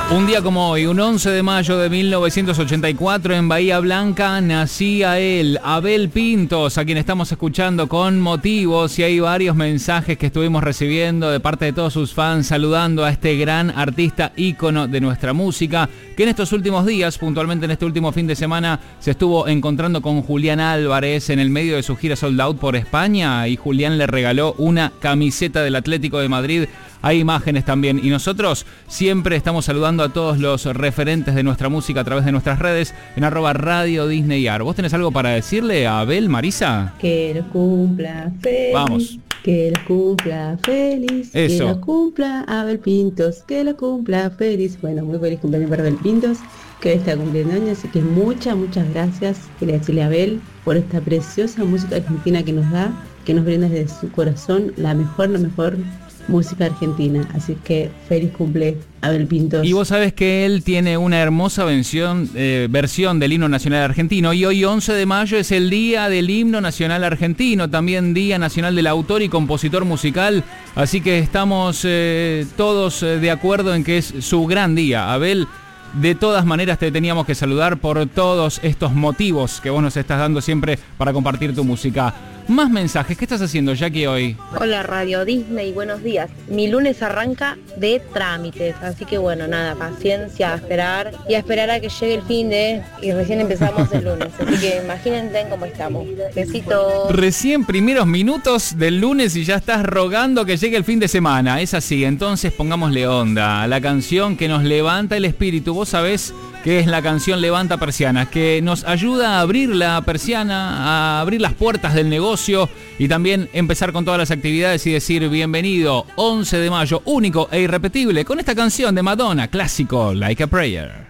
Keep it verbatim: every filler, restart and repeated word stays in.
Un día como hoy, un once de mayo de mil novecientos ochenta y cuatro, en Bahía Blanca, nacía él, Abel Pintos, a quien estamos escuchando con motivos, y hay varios mensajes que estuvimos recibiendo de parte de todos sus fans, saludando a este gran artista ícono de nuestra música, que en estos últimos días, puntualmente en este último fin de semana, se estuvo encontrando con Julián Álvarez en el medio de su gira Sold Out por España, y Julián le regaló una camiseta del Atlético de Madrid. Hay imágenes también, y nosotros siempre estamos saludando a todos los referentes de nuestra música a través de nuestras redes en arroba Radio Disney Ar. ¿Vos tenés algo para decirle a Abel, Marisa? Que lo cumpla feliz. Vamos. Que lo cumpla feliz. Eso. Que lo cumpla Abel Pintos. Que lo cumpla feliz. Bueno, muy feliz cumpleaños para Abel Pintos, que hoy está cumpliendo años, así que muchas, muchas gracias. Quería decirle a Abel por esta preciosa música argentina que nos da, que nos brinda desde su corazón la mejor, la mejor música argentina. Así que feliz cumple, Abel Pintos. Y vos sabés que él tiene una hermosa versión, eh, versión del himno nacional argentino, y hoy once de mayo es el día del himno nacional argentino, también día nacional del autor y compositor musical, así que estamos eh, todos eh, de acuerdo en que es su gran día. Abel, de todas maneras te teníamos que saludar por todos estos motivos que vos nos estás dando siempre para compartir tu música. Más mensajes, ¿qué estás haciendo, Jackie, hoy? Hola Radio Disney, buenos días. Mi lunes arranca de trámites, así que bueno, nada, paciencia, a esperar y a esperar a que llegue el fin de y recién empezamos el lunes, así que imagínense cómo estamos. Besitos. Recién primeros minutos del lunes y ya estás rogando que llegue el fin de semana, es así, entonces pongámosle onda a la canción que nos levanta el espíritu. Vos sabés que es la canción Levanta Persianas, que nos ayuda a abrir la persiana, a abrir las puertas del negocio y también empezar con todas las actividades y decir bienvenido once de mayo, único e irrepetible, con esta canción de Madonna, clásico, Like a Prayer.